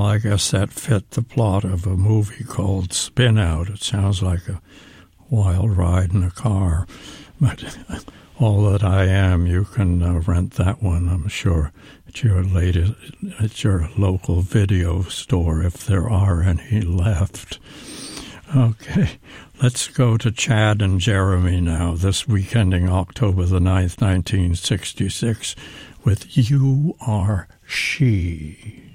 I guess that fit the plot of a movie called Spin Out. It sounds like a wild ride in a car. But All That I Am, you can rent that one, I'm sure, at your local video store, if there are any left. Okay, let's go to Chad and Jeremy now, this week ending October the 9th, 1966, with You Are She.